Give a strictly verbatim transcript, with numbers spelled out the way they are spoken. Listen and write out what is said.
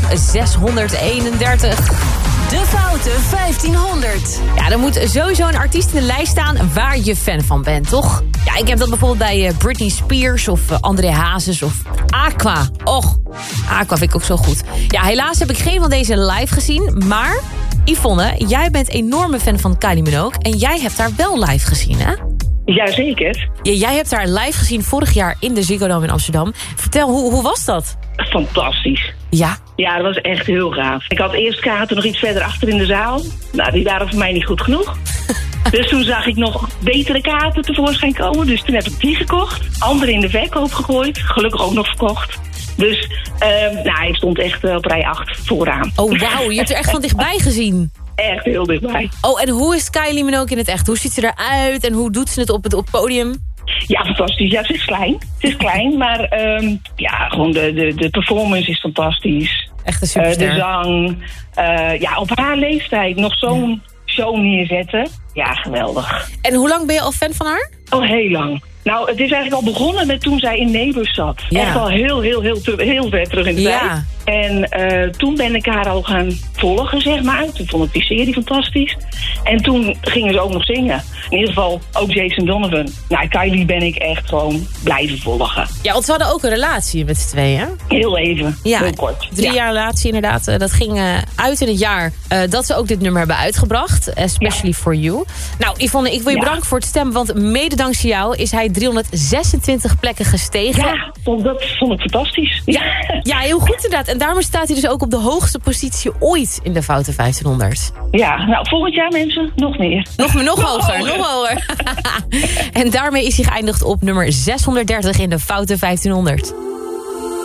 zeshonderdeenendertig. De Foute vijftienhonderd. Ja, er moet sowieso een artiest in de lijst staan waar je fan van bent, toch? Ja, ik heb dat bijvoorbeeld bij uh, Britney Spears of uh, André Hazes of Aqua. Och, Aqua vind ik ook zo goed. Ja, helaas heb ik geen van deze live gezien, maar Yvonne, jij bent enorme fan van Kylie Minogue en jij hebt haar wel live gezien, hè? Jazeker. Ja, jij hebt haar live gezien vorig jaar in de Ziggo Dome in Amsterdam. Vertel, hoe, hoe was dat? Fantastisch. Ja? Ja, dat was echt heel gaaf. Ik had eerst kaarten nog iets verder achter in de zaal. Nou, die waren voor mij niet goed genoeg. Dus toen zag ik nog betere kaarten tevoorschijn komen. Dus toen heb ik die gekocht. Andere in de verkoop gegooid. Gelukkig ook nog verkocht. Dus uh, nou, ik stond echt op rij acht vooraan. Oh, wauw. Je hebt er echt van dichtbij gezien. Echt heel dichtbij. Oh, en hoe is Kylie Minogue in het echt? Hoe ziet ze eruit en hoe doet ze het op het op podium? Ja, fantastisch. Ja, ze is klein. Ze is klein, maar um, ja, gewoon de, de, de performance is fantastisch. Echt een superster. Uh, de zang. Uh, ja, op haar leeftijd nog zo'n ja. show neerzetten. Ja, geweldig. En hoe lang ben je al fan van haar? Al heel lang. Nou, het is eigenlijk al begonnen met toen zij in Neighbours zat. Ja. Echt al heel, heel, heel, heel, heel ver terug in de ja. tijd. En uh, toen ben ik haar al gaan volgen, zeg maar. Toen vond ik die serie fantastisch. En toen gingen ze ook nog zingen. In ieder geval ook Jason Donovan. Nou, Kylie ben ik echt gewoon blijven volgen. Ja, want ze hadden ook een relatie met z'n tweeën, hè? Heel even, ja, heel kort. Drie ja. jaar relatie inderdaad. Dat ging uh, uit in het jaar uh, dat ze ook dit nummer hebben uitgebracht. Especially ja. for you. Nou, Yvonne, ik wil je ja. bedanken voor het stemmen. Want mede dankzij jou is hij driehonderdzesentwintig plekken gestegen. Ja, dat vond ik fantastisch. Ja, ja heel goed inderdaad. En daarom staat hij dus ook op de hoogste positie ooit in de Foute vijftienhonderd. Ja, nou volgend jaar mensen, nog meer. Nog, nog, nog hoger, hoger, nog hoger. En daarmee is hij geëindigd op nummer zeshonderddertig in de Foute vijftienhonderd.